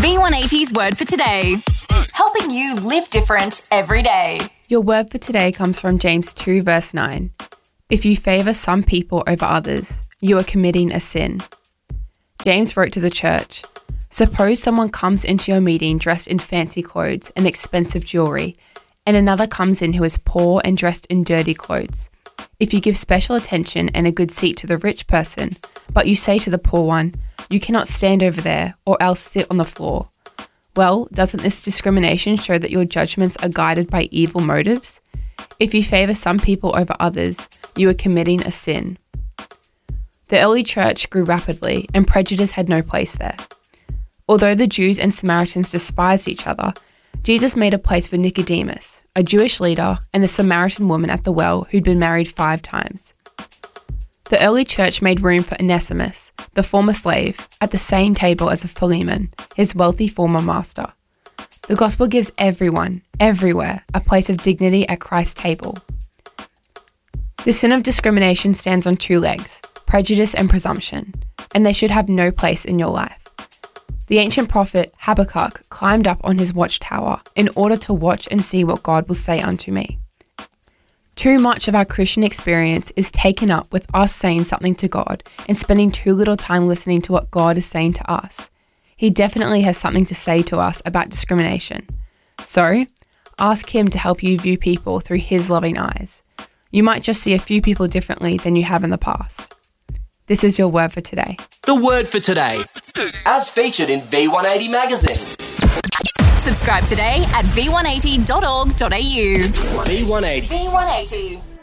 V180's Word for Today. Helping you live different every day. Your word for today comes from James 2 verse 9. If you favour some people over others, you are committing a sin. James wrote to the church, suppose someone comes into your meeting dressed in fancy clothes and expensive jewellery, and another comes in who is poor and dressed in dirty clothes. If you give special attention and a good seat to the rich person, but you say to the poor one, you cannot stand over there, or else sit on the floor. Well, doesn't this discrimination show that your judgments are guided by evil motives? If you favour some people over others, you are committing a sin. The early church grew rapidly, and prejudice had no place there. Although the Jews and Samaritans despised each other, Jesus made a place for Nicodemus, a Jewish leader, and the Samaritan woman at the well who'd been married 5 times. The early church made room for Onesimus, the former slave, at the same table as Philemon, his wealthy former master. The gospel gives everyone, everywhere, a place of dignity at Christ's table. The sin of discrimination stands on 2 legs, prejudice and presumption, and they should have no place in your life. The ancient prophet Habakkuk climbed up on his watchtower in order to watch and see what God will say unto me. Too much of our Christian experience is taken up with us saying something to God and spending too little time listening to what God is saying to us. He definitely has something to say to us about discrimination. So, ask Him to help you view people through His loving eyes. You might just see a few people differently than you have in the past. This is your word for today. The word for today, as featured in V180 magazine. Subscribe today at v180.org.au. V180. V180.